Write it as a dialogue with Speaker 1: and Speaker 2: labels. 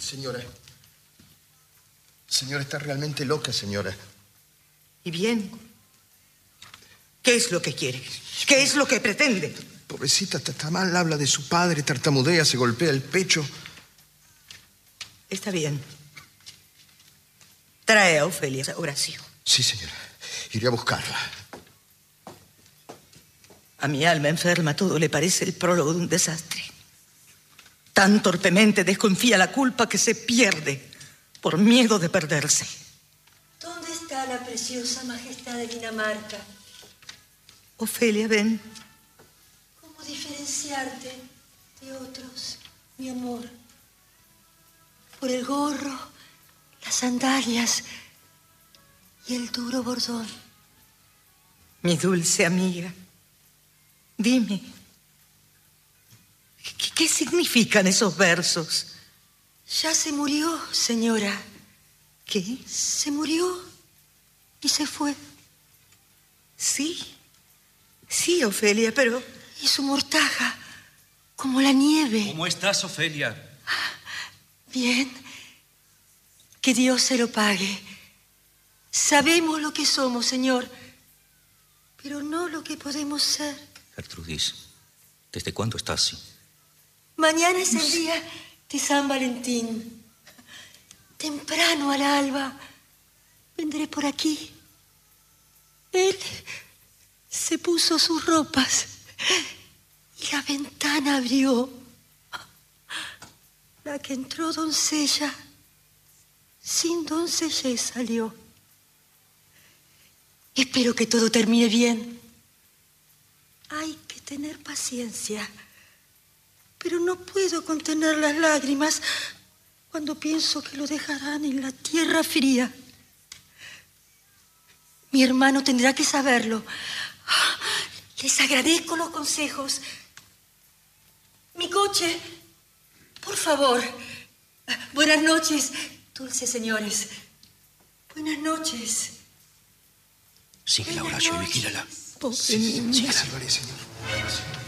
Speaker 1: Señora. Señora, está realmente loca, señora.
Speaker 2: ¿Y bien? ¿Qué es lo que quiere? ¿Qué es lo que pretende?
Speaker 1: Pobrecita, está mal, habla de su padre, tartamudea, se golpea el pecho.
Speaker 2: Está bien. Trae a Ofelia, Horacio.
Speaker 1: Sí, señora. Iré a buscarla.
Speaker 2: A mi alma enferma todo le parece el prólogo de un desastre. Tan torpemente desconfía la culpa que se pierde por miedo de perderse.
Speaker 3: ¿Dónde está la preciosa majestad de Dinamarca?
Speaker 2: Ofelia, ven.
Speaker 3: ¿Cómo diferenciarte de otros, mi amor? Por el gorro, las sandalias y el duro bordón.
Speaker 2: Mi dulce amiga, dime, ¿qué significan esos versos?
Speaker 3: Ya se murió, señora.
Speaker 2: ¿Qué?
Speaker 3: Se murió y se fue.
Speaker 2: Sí, Ofelia, pero...
Speaker 3: Y su mortaja, como la nieve.
Speaker 4: ¿Cómo estás, Ofelia?
Speaker 3: Bien. Que Dios se lo pague. Sabemos lo que somos, señor, pero no lo que podemos ser.
Speaker 4: Gertrudis, ¿desde cuándo estás así?
Speaker 3: Mañana es el día de San Valentín. Temprano al alba vendré por aquí. Él se puso sus ropas y la ventana abrió. La que entró doncella, sin doncellez salió. Espero que todo termine bien. Hay que tener paciencia, pero no puedo contener las lágrimas cuando pienso que lo dejarán en la tierra fría. Mi hermano tendrá que saberlo. Les agradezco los consejos. Mi coche, por favor. Buenas noches, dulces señores. Buenas noches.
Speaker 4: Síguela, Horacio, y vigílala.
Speaker 2: Pobre niña.
Speaker 1: Sí, lo haré, señor. Sí.